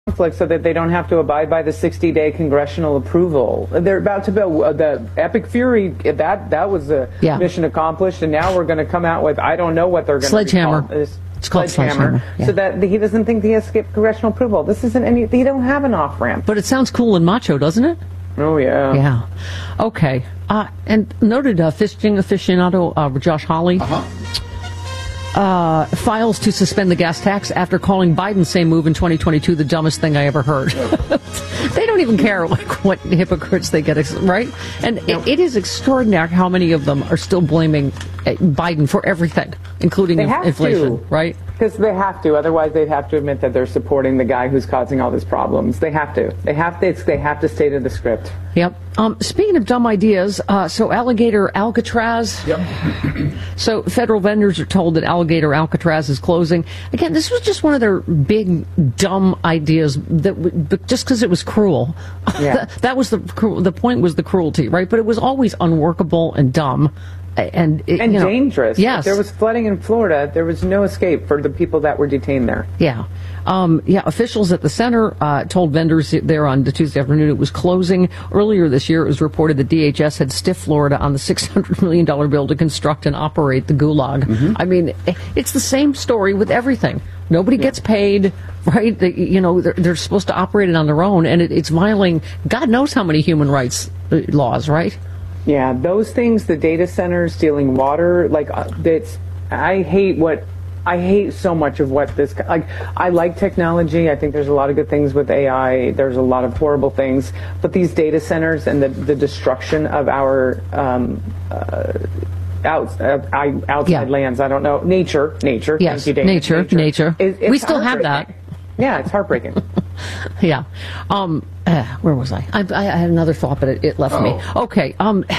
conflict so that they don't have to abide by the 60-day congressional approval. They're about to build the Epic Fury. That was a mission accomplished, and now we're going to come out with, I don't know what they're going to Sledgehammer. It's called Sledgehammer. Yeah. So that he doesn't think he has to get congressional approval. This isn't any. They don't have an off ramp. But it sounds cool and macho, doesn't it? Oh yeah. Yeah. Okay. And noted fishing aficionado Josh Hawley. Files to suspend the gas tax after calling Biden's same move in 2022 the dumbest thing I ever heard. They don't even care what hypocrites they get, right? And it is extraordinary how many of them are still blaming Biden for everything, including inflation, right? Because they have to. Otherwise, they'd have to admit that they're supporting the guy who's causing all these problems. They have to. They have to stay to the script. Yep. Speaking of dumb ideas, so Alligator Alcatraz. Yep. So federal vendors are told that Alligator Alcatraz is closing. Again, this was just one of their big dumb ideas that just because it was cruel. Yeah. That was the point was the cruelty, right? But it was always unworkable and dumb. And dangerous. Yes. If there was flooding in Florida, there was no escape for the people that were detained there. Yeah. Officials at the center told vendors there on the Tuesday afternoon it was closing. Earlier this year, it was reported that DHS had stiffed Florida on the $600 million bill to construct and operate the Gulag. Mm-hmm. I mean, it's the same story with everything. Nobody gets paid, right? They're supposed to operate it on their own, and it's violating God knows how many human rights laws, right? Yeah, those things, the data centers stealing water, I hate so much of what this, I like technology. I think there's a lot of good things with AI. There's a lot of horrible things. But these data centers and the destruction of our outside lands, I don't know, nature. Yes, thank you, Dana. Nature. We still have that. Yeah, it's heartbreaking. Yeah. Where was I? I had another thought, but it left me. Okay.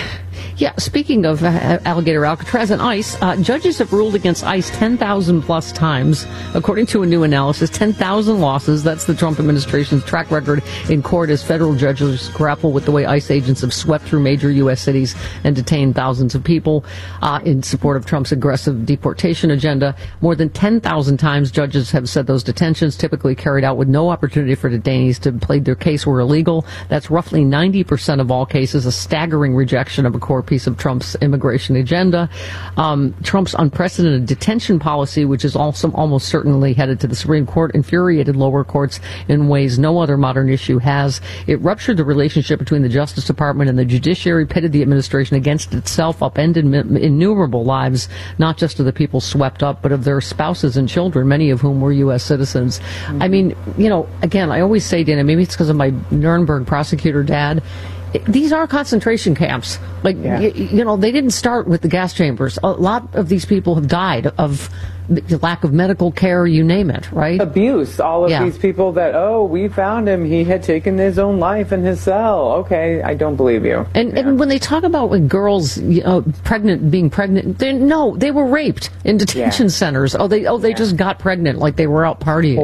Speaking of Alligator Alcatraz and ICE, judges have ruled against ICE 10,000 plus times. According to a new analysis, 10,000 losses. That's the Trump administration's track record in court as federal judges grapple with the way ICE agents have swept through major U.S. cities and detained thousands of people in support of Trump's aggressive deportation agenda. More than 10,000 times judges have said those detentions, typically carried out with no opportunity for detainees to plead their case, were illegal. That's roughly 90% of all cases, a staggering rejection of a core piece of Trump's immigration agenda. Trump's unprecedented detention policy, which is also almost certainly headed to the Supreme Court, infuriated lower courts in ways no other modern issue has. It ruptured the relationship between the Justice Department and the judiciary, pitted the administration against itself, upended innumerable lives, not just of the people swept up, but of their spouses and children, many of whom were U.S. citizens. Mm-hmm. I mean, again, I always say, Dana, maybe it's because of my Nuremberg prosecutor dad, these are concentration camps. They didn't start with the gas chambers. A lot of these people have died of the lack of medical care, you name it, right? Abuse. All of these people that, we found him. He had taken his own life in his cell. Okay, I don't believe you. And when they talk about with girls being pregnant, they were raped in detention centers. They just got pregnant like they were out partying.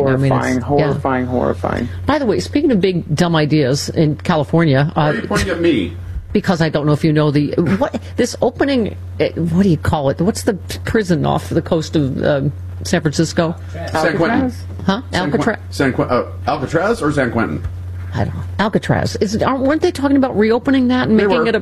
Horrifying. By the way, speaking of big dumb ideas in California, why are you pointing at me? Because I don't know if you know this opening. What do you call it? What's the prison off the coast of San Francisco? San Quentin. Huh? Alcatraz. Alcatraz or San Quentin? I don't know. Alcatraz. Weren't they talking about reopening that and making it a?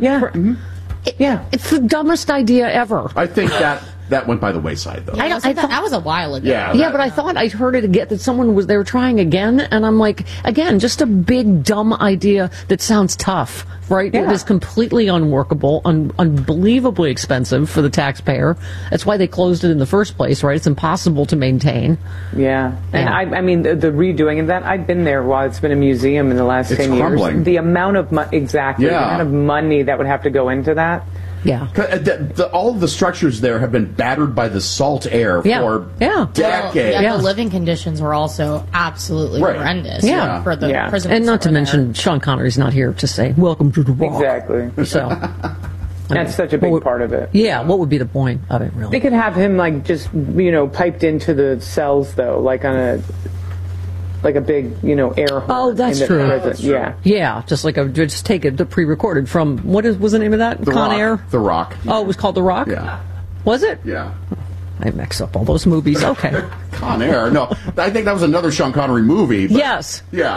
Yeah. It's the dumbest idea ever. I think that went by the wayside, though. I thought that was a while ago. Yeah, but I thought I'd heard it again, that they were trying again, and I'm like, again, just a big, dumb idea that sounds tough, right? Yeah. It is completely unworkable, unbelievably expensive for the taxpayer. That's why they closed it in the first place, right? It's impossible to maintain. Yeah. And I mean, the redoing of that, I've been there while it's been a museum in the last 10 years. The amount of the amount of money that would have to go into that. Yeah. All of the structures there have been battered by the salt air for decades. The living conditions were also absolutely horrendous for the prisoners. And not to mention, Sean Connery's not here to say, welcome to the Rock. Exactly. So that's such a big part of it. Yeah, what would be the point of it, really? They could have him, just, piped into the cells, though, like on a big, air horn. Oh, that's true. Yeah, just take it pre-recorded from, what was the name of that? The Con Rock. Air? The Rock. Oh, it was called The Rock? Yeah. Was it? Yeah. I mix up all those movies. Okay. Con Air. No, I think that was another Sean Connery movie. Yes. Yeah.